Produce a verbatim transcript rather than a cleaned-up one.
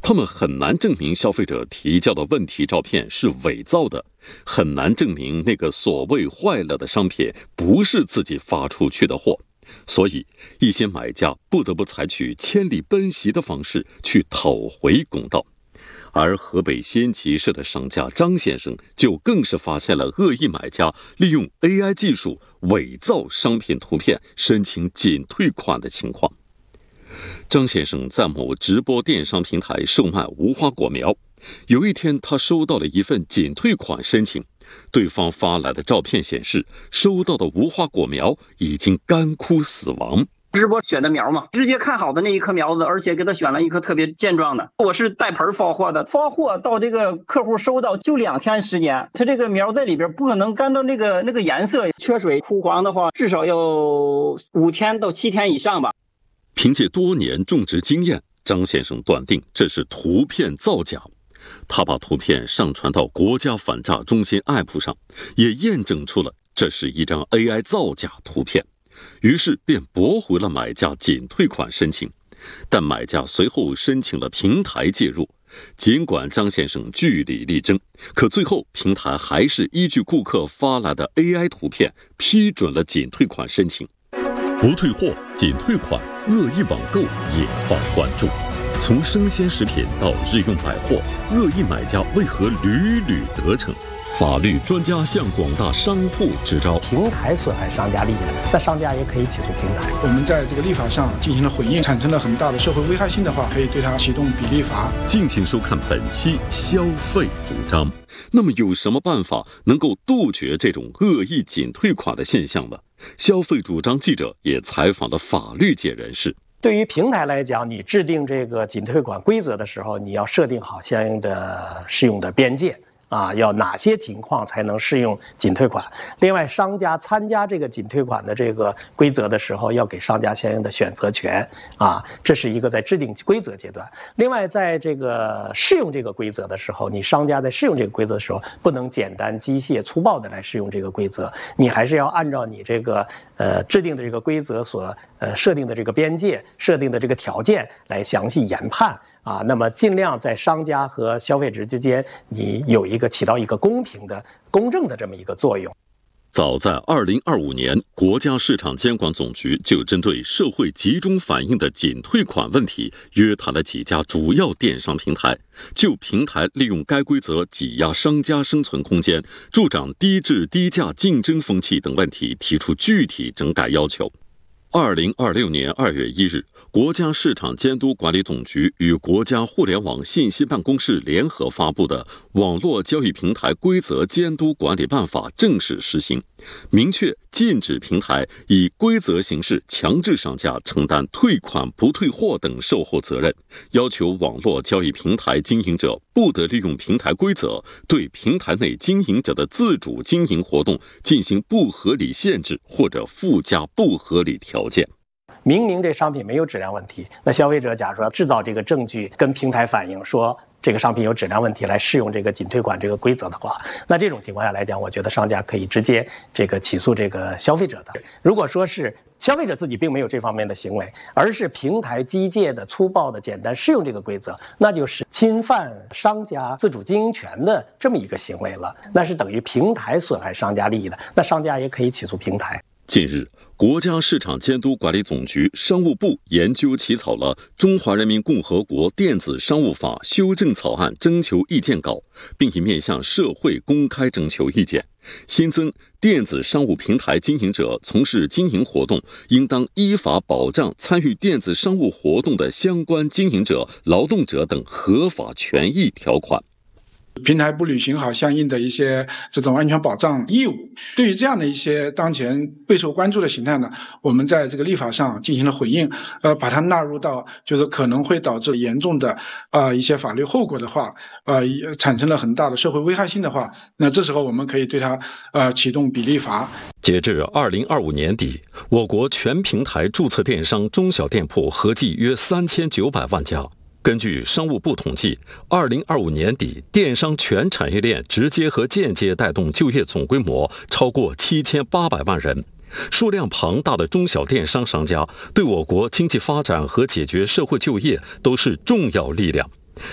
他们很难证明消费者提交的问题照片是伪造的，很难证明那个所谓坏了的商品不是自己发出去的货，所以一些买家不得不采取千里奔袭的方式去讨回公道。而河北仙集市的商家张先生就更是发现了恶意买家利用 A I 技术伪造商品图片申请仅退款的情况。张先生在某直播电商平台售卖无花果苗，有一天他收到了一份仅退款申请，对方发来的照片显示，收到的无花果苗已经干枯死亡。 直播选的苗嘛，直接看好的那一棵苗子，而且给他选了一棵特别健壮的。我是带盆发货的，发货到这个客户收到就两天时间，他这个苗在里边不可能干到那个那个颜色，缺水枯黄的话，至少要五天到七天以上吧。 凭借多年种植经验，张先生断定这是图片造假。他把图片上传到国家反诈中心 A P P 上，也验证出了这是一张 A I 造假图片。于是便驳回了买家仅退款申请，但买家随后申请了平台介入。尽管张先生据理力争，可最后平台还是依据顾客发来的 A I 图片批准了仅退款申请。不退货仅退款，恶意网购引发关注。从生鲜食品到日用百货，恶意买家为何屡屡得逞？法律专家向广大商户支招： 平台损害商家利益的，那商家也可以起诉平台。 我们在这个立法上进行了回应，产生了很大的社会危害性的话，可以对它启动比例罚。 敬请收看本期消费主张。那么有什么办法能够杜绝这种恶意仅退款的现象呢？消费主张记者也采访了法律界人士。 对于平台来讲，你制定这个仅退款规则的时候，你要设定好相应的适用的边界。啊，要哪些情况才能适用仅退款？另外，商家参加这个仅退款的这个规则的时候，要给商家相应的选择权啊，这是一个在制定规则阶段。另外，在这个适用这个规则的时候，你商家在适用这个规则的时候，不能简单、机械、粗暴的来适用这个规则，你还是要按照你这个呃制定的这个规则所呃设定的这个边界、设定的这个条件来详细研判。啊，那么尽量在商家和消费者之间，你有一个起到一个公平的、公正的这么一个作用。 早在二零二五年，国家市场监管总局就针对社会集中反映的仅退款问题，约谈了几家主要电商平台，就平台利用该规则挤压商家生存空间、助长低质低价竞争风气等问题提出具体整改要求。二零二六年二月一日，国家市场监督管理总局与国家互联网信息办公室联合发布的《网络交易平台规则监督管理办法》正式施行，明确禁止平台以规则形式强制商家承担退款不退货等售后责任，要求网络交易平台经营者不得利用平台规则对平台内经营者的自主经营活动进行不合理限制或者附加不合理条件。 明明这商品没有质量问题，那消费者假如说制造这个证据跟平台反映说这个商品有质量问题来适用这个仅退款这个规则的话，那这种情况下来讲，我觉得商家可以直接这个起诉这个消费者的。如果说是消费者自己并没有这方面的行为，而是平台机械的、粗暴的、简单适用这个规则，那就是侵犯商家自主经营权的这么一个行为了，那是等于平台损害商家利益的，那商家也可以起诉平台。 近日，国家市场监督管理总局、商务部研究起草了《中华人民共和国电子商务法》修正草案征求意见稿，并已面向社会公开征求意见，新增电子商务平台经营者从事经营活动，应当依法保障参与电子商务活动的相关经营者、劳动者等合法权益条款。 平台不履行好相应的一些这种安全保障义务，对于这样的一些当前备受关注的形态呢，我们在这个立法上进行了回应，呃，把它纳入到就是可能会导致严重的啊、呃、一些法律后果的话，呃，产生了很大的社会危害性的话，那这时候我们可以对它呃启动比例罚。 截至二零二五年底，我国全平台注册电商中小店铺合计约三千九百万家。根据商务部统计，二零二五年底，电商全产业链直接和间接带动就业总规模超过七千八百万人。数量庞大的中小电商商家对我国经济发展和解决社会就业都是重要力量。